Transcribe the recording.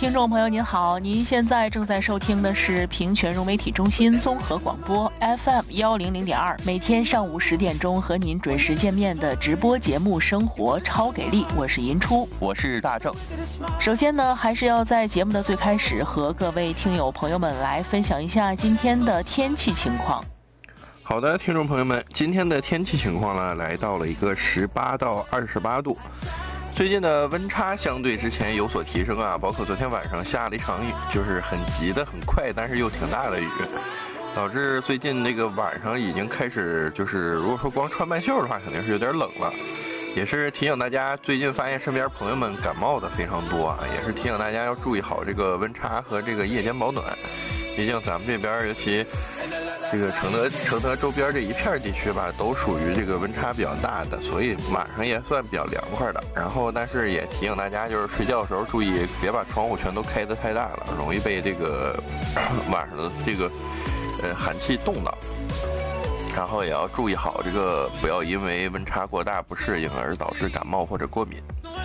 听众朋友您好，您现在正在收听的是平泉融媒体中心综合广播 FM100.2，每天上午10点钟和您准时见面的直播节目《生活超给力》，我是银初， 我是大正。 首先呢，还是要在节目的最开始和各位听友朋友们来分享一下今天的天气情况。 好的，听众朋友们，今天的天气情况呢，来到了一个18到28度。最近的温差相对之前有所提升啊，包括昨天晚上下了一场雨，就是很急的、很快，但是又挺大的雨，导致最近这个晚上已经开始，就是如果说光穿半袖的话，肯定是有点冷了。也是提醒大家，最近发现身边朋友们感冒的非常多啊，也是提醒大家要注意好这个温差和这个夜间保暖。毕竟咱们这边尤其这个承德周边这一片地区吧，都属于这个温差比较大的，所以晚上也算比较凉快的。然后，但是也提醒大家，就是睡觉的时候注意别把窗户全都开得太大了，容易被这个晚上的这个寒气冻到。然后也要注意好这个，不要因为温差过大不适应而导致感冒或者过敏。